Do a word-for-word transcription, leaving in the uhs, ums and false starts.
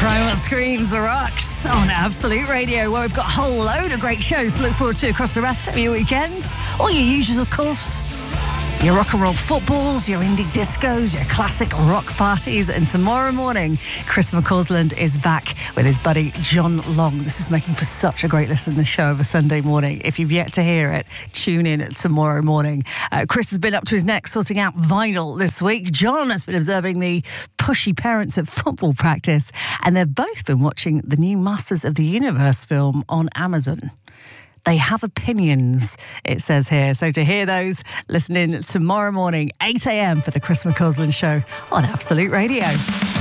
Primal Screams Rocks on Absolute Radio, where we've got a whole load of great shows to look forward to across the rest of your weekends. All your usuals, of course. Your rock and roll footballs, your indie discos, your classic rock parties. And tomorrow morning, Chris McCausland is back with his buddy John Long. This is making for such a great listen, the show of a Sunday morning. If you've yet to hear it, tune in tomorrow morning. Uh, Chris has been up to his neck sorting out vinyl this week. John has been observing the pushy parents at football practice. And they've both been watching the new Masters of the Universe film on Amazon. They have opinions, it says here. So to hear those, listen in tomorrow morning, eight a.m. for the Chris McCausland Show on Absolute Radio.